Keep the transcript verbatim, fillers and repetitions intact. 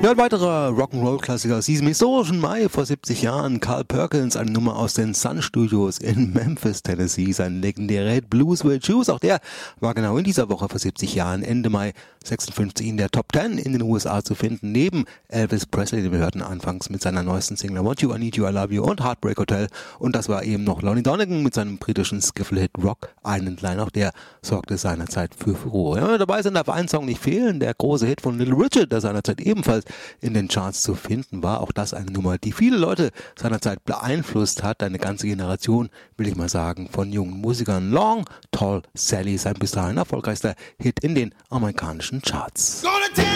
Ja, ein weiterer Rock'n'Roll-Klassiker aus diesem historischen Mai vor siebzig Jahren. Carl Perkins, eine Nummer aus den Sun Studios in Memphis, Tennessee. Sein legendärer Hit Blues Will Choose, auch der war genau in dieser Woche vor siebzig Jahren, Ende Mai sechsundfünfzig, in der Top Ten in den U S A zu finden. Neben Elvis Presley, den wir hörten anfangs mit seiner neuesten Single I Want You, I Need You, I Love You und Heartbreak Hotel. Und das war eben noch Lonnie Donegan mit seinem britischen Skiffle-Hit Rock Island Line. Auch der sorgte seinerzeit für Furore. Ja, dabei sind darf ein Song nicht fehlen, der große Hit von Little Richard, der seinerzeit ebenfalls in den Charts zu finden war. Auch das eine Nummer, die viele Leute seinerzeit beeinflusst hat. Eine ganze Generation, will ich mal sagen, von jungen Musikern. Long Tall Sally, sein bis dahin erfolgreichster Hit in den amerikanischen Charts.